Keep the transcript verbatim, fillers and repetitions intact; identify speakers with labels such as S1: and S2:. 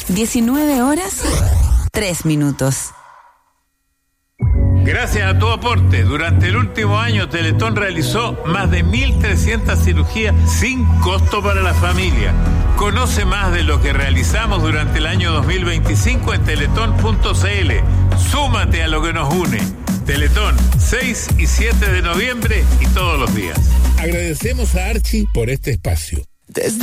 S1: diecinueve horas, tres minutos.
S2: Gracias a tu aporte, durante el último año Teletón realizó más de mil trescientas cirugías sin costo para la familia. Conoce más de lo que realizamos durante el año dos mil veinticinco en teletón punto c l. Súmate a lo que nos une. Teletón, seis y siete de noviembre y todos los días.
S3: Agradecemos a Archie por este espacio.
S4: Desde